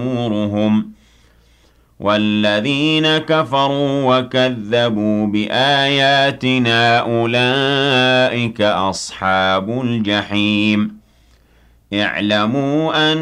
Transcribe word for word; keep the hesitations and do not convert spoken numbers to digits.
نورهم والذين كفروا وكذبوا بآياتنا أولئك أصحاب الجحيم اعلموا أن